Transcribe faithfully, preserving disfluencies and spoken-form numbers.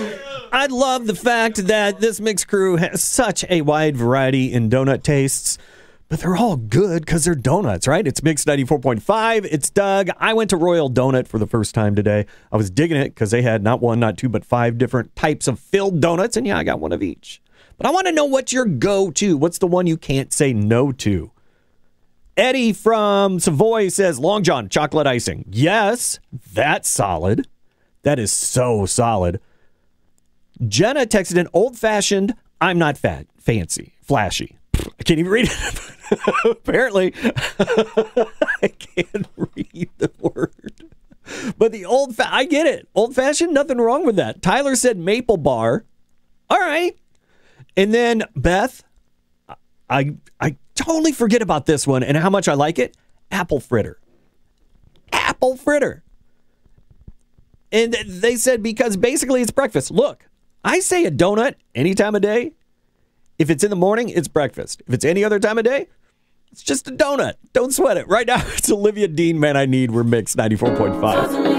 I love the fact that this mix crew has such a wide variety in donut tastes, but they're all good because they're donuts, right? It's Mix ninety-four point five. It's Doug. I went to Royal Donut for the first time today. I was digging it because they had not one, not two, but five different types of filled donuts, and yeah, I got one of each. But I want to know what's your go-to. What's the one you can't say no to? Eddie from Savoy says Long John chocolate icing. Yes, that's solid. That is so solid. Jenna texted in old-fashioned, I'm not fat, fancy, flashy. I can't even read it. Apparently, I can't read the word. But the old, fa- I get it. Old-fashioned, nothing wrong with that. Tyler said maple bar. All right. And then Beth, I I totally forget about this one and how much I like it. Apple fritter. Apple fritter. And they said because basically it's breakfast. Look, I say a donut any time of day. If it's in the morning, it's breakfast. If it's any other time of day, it's just a donut. Don't sweat it. Right now, it's Olivia Dean, Man I Need. We're Mix ninety-four point five.